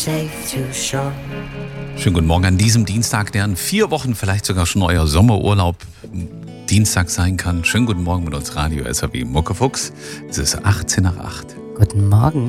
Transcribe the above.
Schönen guten Morgen an diesem Dienstag, der in 4 Wochen vielleicht sogar schon euer Sommerurlaub Dienstag sein kann. Schönen guten Morgen mit uns Radio SAW Muckefuchs. Es ist 18 nach 8. Guten Morgen.